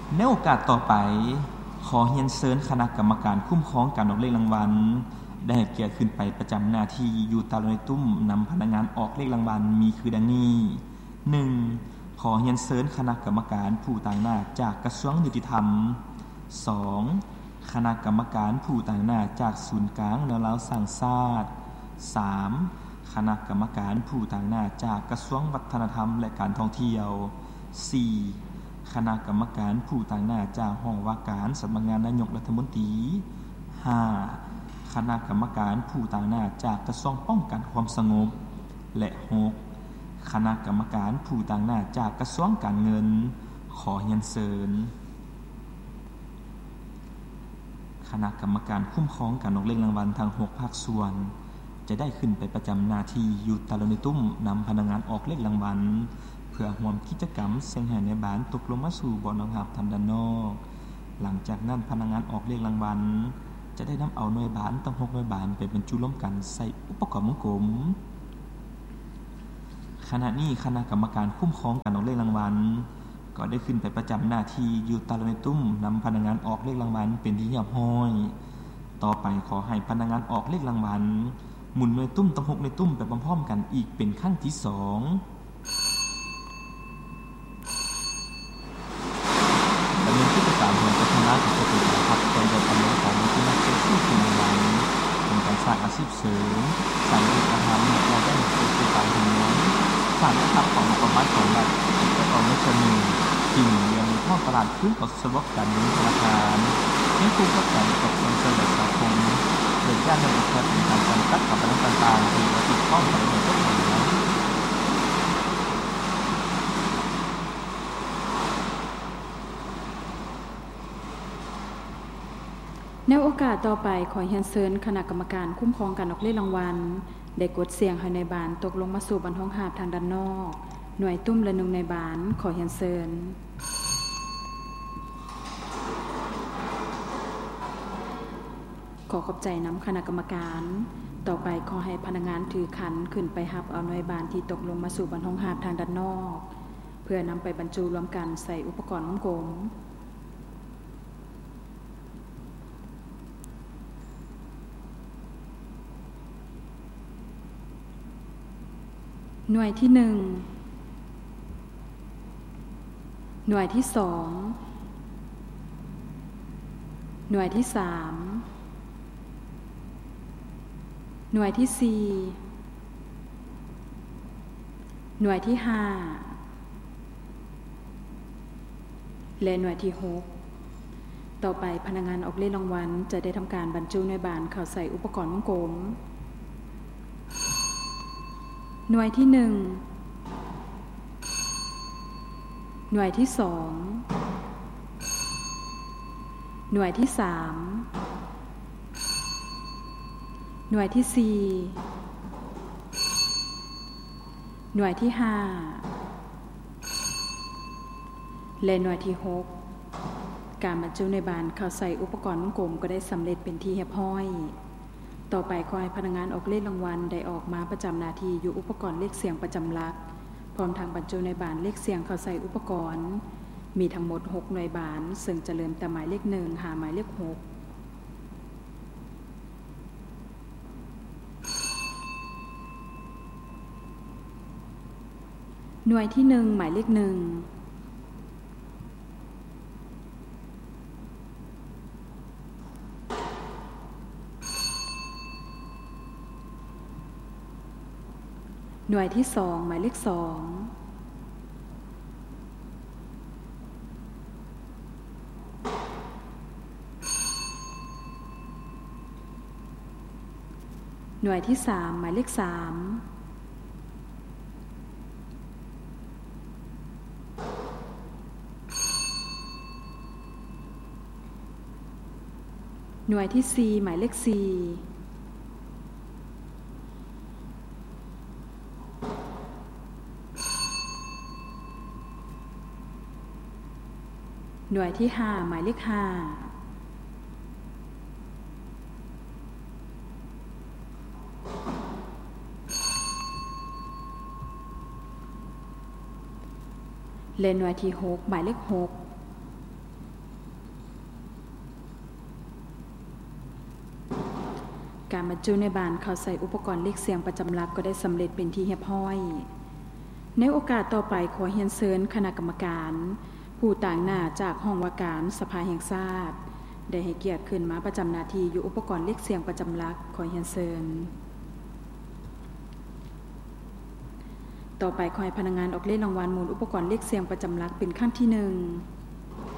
ในโอกาสต่อไปขอเรียนเชิญคณะกรรมการคุ้มครองการออกเลขรางวัลได้ให้เกียรติขึ้นไปประจำหน้าที่อยู่ตามในตุ้มนำพนักงานออกเลขรางวัลมีคือดังนี้ 1. ขอเรียนเชิญคณะกรรมการผู้ต่างหน้าจากกระทรวงยุติธรรม 2. คณะกรรมการผู้ต่างหน้าจากศูนย์กลางแนวเราสร้างชาติ 3. คณะกรรมการผู้ต่างหน้าจากกระทรวงวัฒนธรรมและการท่องเที่ยว 4. คณะกรรมการผู้ต่างหน้าจากห้องว่าการสำนักงานนายกรัฐมนตรี 5. คณะกรรมการผู้ต่างหน้าจากกระทรวงป้องกันความสงบและ 6. คณะกรรมการผู้ต่างหน้าจากกระทรวงการเงินขอเรียนเชิญคณะกรรมการคุ้มครองการออกเลขรางวัลทั้ง6ภาคส่วนจะได้ขึ้นไปประจำหน้าที่อยู่ตลอดในตุ้มนำพนักงานออกเลขรางวัลเพื่อร่วมกิจกรรมเสี่ยงหายในบ้านตกลงมาสู่บ่อน้องหับทางด้านนอกหลังจากนั้นพนักงานออกเลขรางวัลจะได้นำเอาหน่วยบานตั้ง6หน่วยบานไปบรรจุร่วมกันใส่อุปกรณ์วงกลมขณะนี้คณะกรรมการคุ้มครองการออกเลขรางวัลก็ได้ขึ้นไปประจำหน้าที่อยู่ตลอดในตุ้มนำพนักงานออกเลขรางวัลเป็นที่เรียบร้อยต่อไปขอให้พนักงานออกเลขรางวัลหมุนหน่วยตุ้มตั้ง6หน่วยตุ้มไปพร้อมๆกันอีกเป็นครั้งที่2ดำเนินกิจกรรมของคณะที่จะเป็นการพัฒนาตำแหน่งของผู้นักเรียนผู้มีรางวัลเป็นการสร้างอาชีพเสริมสร้างอาหารและได้เป็นการทำงานสร้างระดับของความมั่นคงและความมั่นคงสิ่งยังท่อตลาดพื้นกับสวกการเงินธนาคารให้คู่กับการกับความเจริญสังคมโดยการนำไปเป็นการจำกัดกับพนักงานต่างๆที่จะติดข้องกับในทุกอย่างในโอกาสต่อไปขอเรียนเชิญคณะกรรมการคุ้มครองการออกเลขรางวัลได้กดเสียงให้ในบานตกลงมาสู่บรรท้องหาบทางด้านนอกหน่วยตุ้มและหนึ่งในบานขอเรียนเชิญขอขอบใจน้ำคณะกรรมการต่อไปขอให้พนักงานถือขันขึ้นไปหับเอาหน่วยบานที่ตกลงมาสู่บรรท้องหาบทางด้านนอกเพื่อนำไปบรรจุรวมกันใส่อุปกรณ์วงกลมหน่วยที่1หน่วยที่2หน่วยที่3หน่วยที่4หน่วยที่5และหน่วยที่6ต่อไปพนักงานออกเลขรางวัลจะได้ทำการบรรจุหน่วยบานเข้าใส่อุปกรณ์วงกลมหน่วยที่1หน่วยที่2หน่วยที่3หน่วยที่4หน่วยที่5และหน่วยที่6การบรรจุในบานเข้าใส่อุปกรณ์วงกลมก็ได้สำเร็จเป็นที่เรียบร้อยต่อไปขอให้พนักงานออกเลขรางวัลได้ออกมาประจำหน้าที่อยู่อุปกรณ์เลขเสียงประจำหลักพร้อมทางบรรจุในบานเลขเสียงเข้าใส่อุปกรณ์มีทั้งหมด6หน่วยบานซึ่งจะเริ่มแต่หมายเลข1หาหมายเลข6หน่วยที่1หมายเลข1หน่วยที่2หมายเลข2หน่วยที่3หมายเลข3หน่วยที่4หมายเลข4หน่วยที่5หมายเลข5และหน่วยที่6หมายเลข6 การบรรจุในบานเข้าใส่อุปกรณ์เลขเสียงประจำหลักก็ได้สำเร็จเป็นที่เรียบร้อยในโอกาสต่อไปขอเรียนเชิญคณะกรรมการผู้ต่างหน้าจากห้องว่าการสภาแห่งชาติได้ให้เกียรติขึ้นมาประจำหน้าที่อยู่อุปกรณ์เลขเสียงประจำหลักขอเรียนเชิญต่อไปขอให้พนักงานออกเลขรางวัลมูลอุปกรณ์เลขเสียงประจำหลักเป็นขั้นที่ 1